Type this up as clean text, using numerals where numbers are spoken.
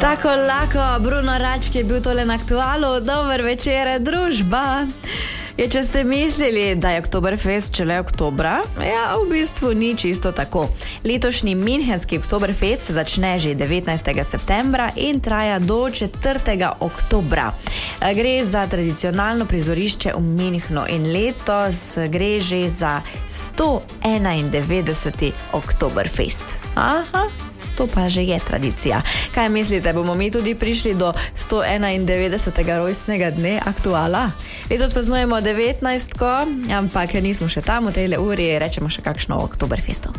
Lako, Bruno Rački je bil tole na Aktualu. Dober večer, družba. Če ste mislili, da je Oktoberfest šele oktobra, v bistvu ni čisto tako. Letošnji Münchenski Oktoberfest se začne že 19. septembra in traja do 4. oktobra. Gre za tradicionalno prizorišče v Münchnu in letos gre že za 191. Oktoberfest. Aha. To pa že je tradicija. Kaj mislite, bomo mi tudi prišli do 191. rojstnega dne Aktuala? Letos praznujemo 19. ampak nismo še tam, v tejle uri rečemo še kakšno o Oktoberfestu.